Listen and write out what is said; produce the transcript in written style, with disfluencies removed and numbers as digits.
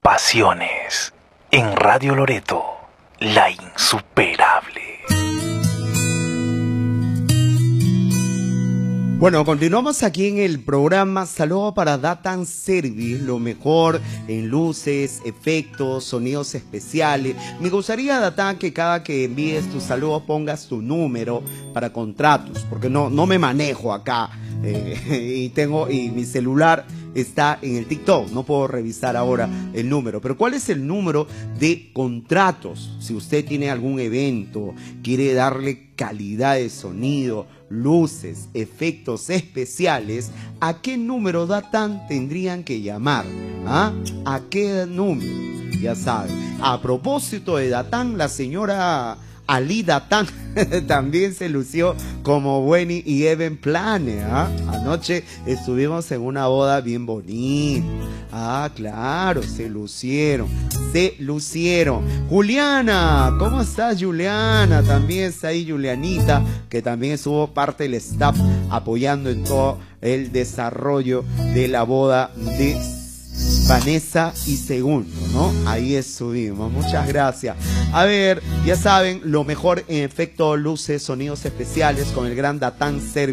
Pasiones en Radio Loreto, la insuperable. Bueno, continuamos aquí en el programa. Saludo para Datan Service, lo mejor en luces, efectos, sonidos especiales. Me gustaría, Datan, que cada que envíes tu saludo pongas tu número para contratos, porque no me manejo acá y mi celular está en el TikTok, no puedo revisar ahora el número, pero ¿cuál es el número de contratos? Si usted tiene algún evento, quiere darle calidad de sonido, luces, efectos especiales, ¿a qué número Datan tendrían que llamar? ¿Ah? ¿A qué número? Ya saben. A propósito de Datan, la señora Ali Datan también se lució como Wenny y Even Plane, ¿ah? Anoche estuvimos en una boda bien bonita. Ah, claro, se lucieron. Juliana, ¿cómo estás, Juliana? También está ahí Julianita, que también estuvo parte del staff apoyando en todo el desarrollo de la boda de Vanessa y Segundo, ¿no? Ahí estuvimos, muchas gracias. A ver, ya saben, lo mejor en efectos, luces, sonidos especiales con el gran Datan Service.